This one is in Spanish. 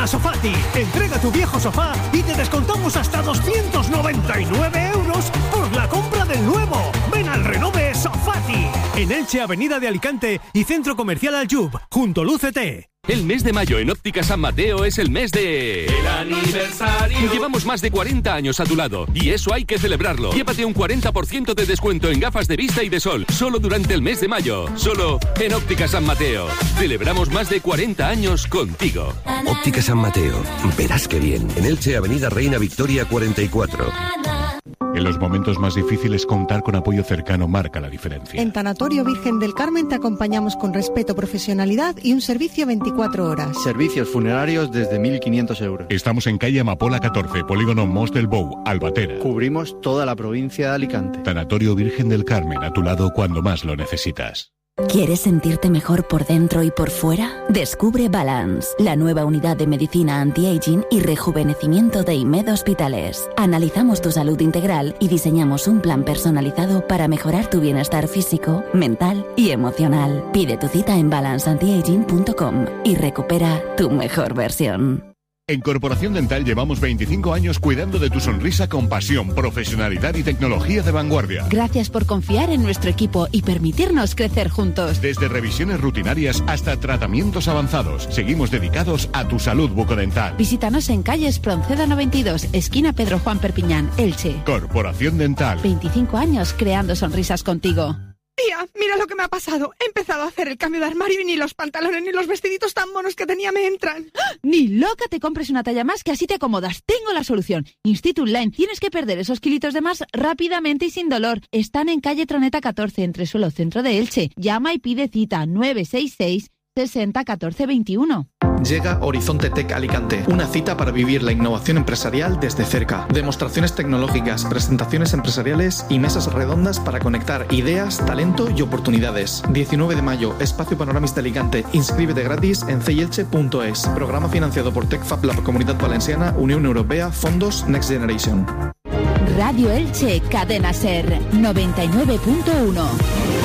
a Sofati. Entrega tu viejo sofá y te descontamos hasta 299 euros por la compra del nuevo. Ven al Renove Sofati. En Elche, Avenida de Alicante y Centro Comercial Aljub, junto Lúcete. El mes de mayo en Óptica San Mateo es el mes de... ¡el aniversario! Llevamos más de 40 años a tu lado y eso hay que celebrarlo. Llévate un 40% de descuento en gafas de vista y de sol, solo durante el mes de mayo. Solo en Óptica San Mateo. Celebramos más de 40 años contigo. Óptica San Mateo. Verás qué bien. En Elche, Avenida Reina Victoria 44. En los momentos más difíciles, contar con apoyo cercano marca la diferencia. En Tanatorio Virgen del Carmen te acompañamos con respeto, profesionalidad y un servicio 24 horas. Servicios funerarios desde 1.500 euros. Estamos en calle Amapola 14, Polígono Mos del Bou, Albatera. Cubrimos toda la provincia de Alicante. Tanatorio Virgen del Carmen, a tu lado cuando más lo necesitas. ¿Quieres sentirte mejor por dentro y por fuera? Descubre Balance, la nueva unidad de medicina anti-aging y rejuvenecimiento de IMED Hospitales. Analizamos tu salud integral y diseñamos un plan personalizado para mejorar tu bienestar físico, mental y emocional. Pide tu cita en balanceantiaging.com y recupera tu mejor versión. En Corporación Dental llevamos 25 años cuidando de tu sonrisa con pasión, profesionalidad y tecnología de vanguardia. Gracias por confiar en nuestro equipo y permitirnos crecer juntos. Desde revisiones rutinarias hasta tratamientos avanzados, seguimos dedicados a tu salud bucodental. Visítanos en calle Espronceda 92, esquina Pedro Juan Perpiñán, Elche. Corporación Dental. 25 años creando sonrisas contigo. Tía, mira lo que me ha pasado. He empezado a hacer el cambio de armario y ni los pantalones ni los vestiditos tan monos que tenía me entran. Ni loca te compres una talla más que así te acomodas. Tengo la solución. Institut Line. Tienes que perder esos kilitos de más rápidamente y sin dolor. Están en calle Troneta 14, Entresuelo, centro de Elche. Llama y pide cita 966 60 14 21. Llega Horizonte Tech Alicante, una cita para vivir la innovación empresarial desde cerca. Demostraciones tecnológicas, presentaciones empresariales y mesas redondas para conectar ideas, talento y oportunidades. 19 de mayo, Espacio Panoramis de Alicante. Inscríbete gratis en ceyelche.es. Programa financiado por TechFab, la Comunidad Valenciana, Unión Europea, Fondos Next Generation. Radio Elche, Cadena Ser 99.1.